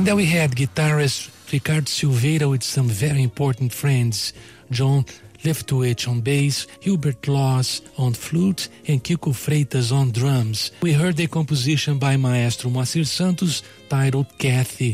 And then we had guitarist Ricardo Silveira with some very important friends, John Leftwich on bass, Hubert Laws on flute, and Kiko Freitas on drums. We heard a composition by Maestro Moacir Santos titled Kathy.